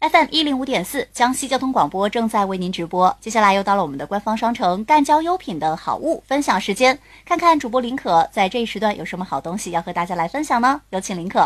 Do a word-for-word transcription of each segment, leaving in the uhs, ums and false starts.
F M 一零五点四，江西交通广播正在为您直播。接下来又到了我们的官方商城赣交优品的好物分享时间，看看主播林可在这一时段有什么好东西要和大家来分享呢？有请林可。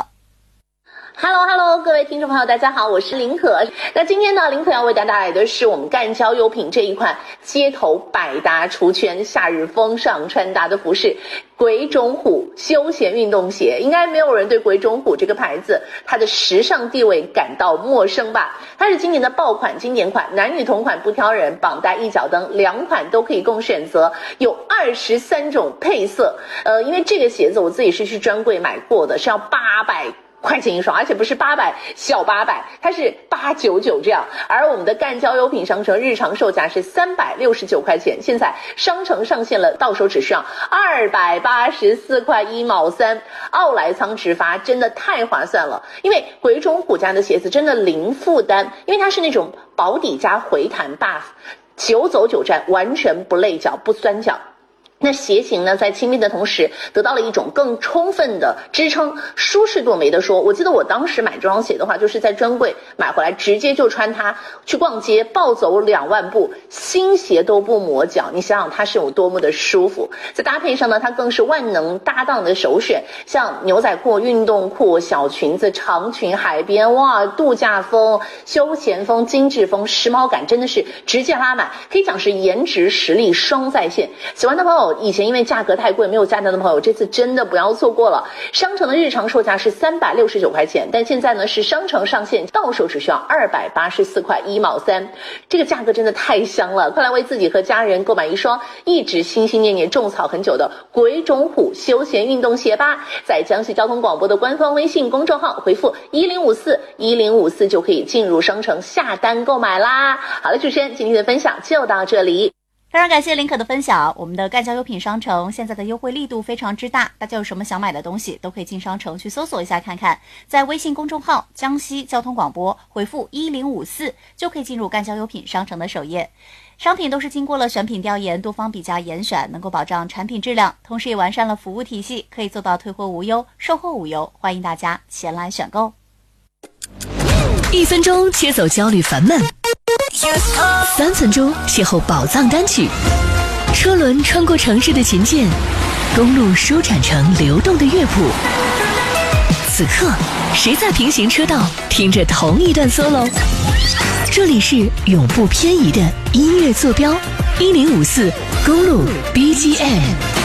Hello Hello， 各位听众朋友，大家好，我是林可。那今天呢，林可要为大家带来的是我们赣交优品这一款街头百搭出圈、夏日风尚穿搭的服饰——鬼冢虎休闲运动鞋。应该没有人对鬼冢虎这个牌子它的时尚地位感到陌生吧？它是今年的爆款经典款，男女同款不挑人，绑带一脚蹬，两款都可以供选择，有二十三种配色。呃，因为这个鞋子我自己是去专柜买过的，是要八百。块钱一双，而且不是八百小八百，它是八九九这样。而我们的赣交优品商城日常售价是三百六十九块钱，现在商城上线了，到手只需要二百八十四块一毛三，奥莱仓直发，真的太划算了。因为鬼冢虎家的鞋子真的零负担，因为它是那种薄底加回弹 buff， 久走久站，完全不累脚不酸脚。那鞋型呢，在轻便的同时得到了一种更充分的支撑，舒适度没得说。我记得我当时买这双鞋的话，就是在专柜买回来，直接就穿它去逛街，暴走两万步，新鞋都不磨脚。你想想它是有多么的舒服。在搭配上呢，它更是万能搭档的首选，像牛仔裤、运动裤、小裙子、长裙、海边，哇，度假风、休闲风、精致风、时髦感真的是直接拉满，可以讲是颜值实力双在线。喜欢的朋友，以前因为价格太贵没有下单的朋友，这次真的不要错过了。商城的日常售价是三百六十九块钱，但现在呢是商城上线，到手只需要二百八十四块一毛三，这个价格真的太香了！快来为自己和家人购买一双一直心心念念种草很久的鬼冢虎休闲运动鞋吧！在江西交通广播的官方微信公众号回复一零五四一零五四就可以进入商城下单购买啦。好了，主持人今天的分享就到这里。 非常感谢林可的分享。我们的赣交优品商城现在的优惠力度非常之大，大家有什么想买的东西都可以进商城去搜索一下看看，在微信公众号江西交通广播回复一零五四就可以进入赣交优品商城的首页。商品都是经过了选品调研，多方比价严选，能够保障产品质量，同时也完善了服务体系，可以做到退货无忧，售后无忧，欢迎大家前来选购。 一分钟切走焦虑烦闷，三分钟邂逅宝藏单曲，车轮穿过城市的琴键，公路舒展成流动的乐谱。此刻，谁在平行车道听着同一段 solo？ 这里是永不偏移的音乐坐标，一零五四公路 B G M。